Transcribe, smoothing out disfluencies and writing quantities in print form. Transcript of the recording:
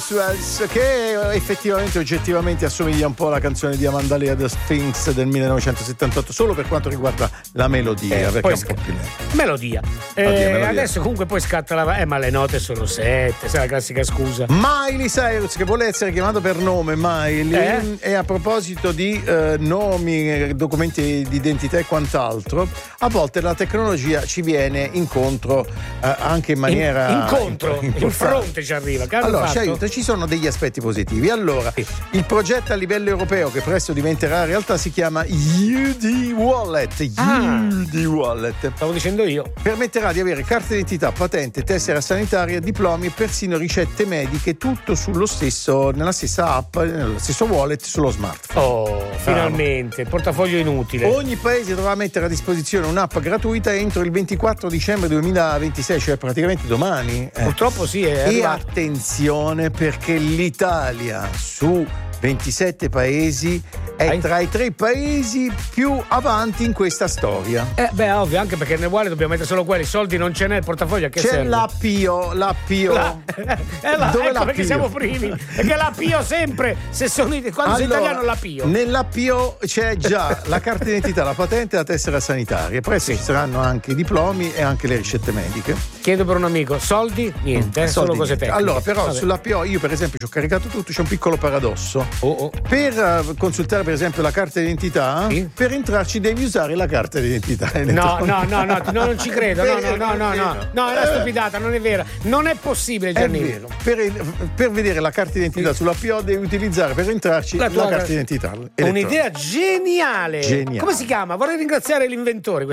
Sexuals, che effettivamente oggettivamente assomiglia un po' alla canzone di Amanda Lear, The Sphinx del 1978, solo per quanto riguarda la melodia, perché è un po' più lenta. Melodia. Adesso comunque poi scatta ma le note sono 7, sai la classica scusa. Miley Cyrus, che vuole essere chiamato per nome Miley, e a proposito di nomi, documenti di identità e quant'altro, a volte la tecnologia ci viene incontro anche in maniera in fronte ci arriva. Allora ci aiuta, ci sono degli aspetti positivi. Allora, il progetto a livello europeo che presto diventerà realtà si chiama UD Wallet. UD Wallet, stavo dicendo io, permetterà di avere carta d'identità, patente, tessera sanitaria, diplomi e persino ricette mediche, tutto nella stessa app, nello stesso wallet sullo smartphone. Finalmente, portafoglio inutile. Ogni paese dovrà mettere a disposizione un'app gratuita entro il 24 dicembre 2026, cioè praticamente domani. Purtroppo sì, è E arrivato. attenzione, perché l'Italia su 27 paesi è tra i 3 paesi più avanti in questa storia. Ovvio, anche perché nel wallet dobbiamo mettere solo quelli, soldi non ce n'è, il portafoglio a che c'è serve? l'Appio. Dove perché siamo primi? Perché l'Appio sempre, quando sei italiano l'Appio. Nell'Appio c'è già la carta d'identità, la patente e la tessera sanitaria. Presto ci saranno anche i diplomi e anche le ricette mediche. Chiedo per un amico, soldi? Niente, solo cose tecniche. Allora, però sull'Appio io per esempio ci ho caricato tutto, c'è un piccolo paradosso. Per consultare per esempio la carta d'identità, per entrarci devi usare la carta d'identità. No, non ci credo. No, è una stupidata, non è vera. Non è possibile, Giannini. È vero. Per vedere la carta d'identità sulla PO devi utilizzare per entrarci la carta d'identità. Un'idea geniale. Come si chiama? Vorrei ringraziare l'inventore.